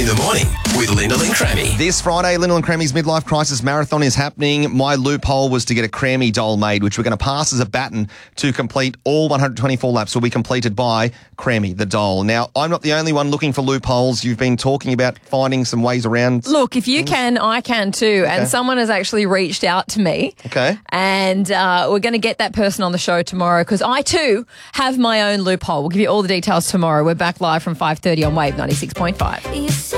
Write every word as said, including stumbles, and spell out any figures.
the morning with Lyndall and Crammy. This Friday, Lyndall and Crammy's Midlife Crisis Marathon is happening. My loophole was to get a Crammy doll made, which we're going to pass as a baton to complete all one hundred twenty-four laps will be completed by Crammy, the doll. Now, I'm not the only one looking for loopholes. You've been talking about finding some ways around. Look, if you can, I can too. Okay. And someone has actually reached out to me. Okay. And uh, we're going to get that person on the show tomorrow because I too have my own loophole. We'll give you all the details tomorrow. We're back live from five thirty on Wave ninety-six point five.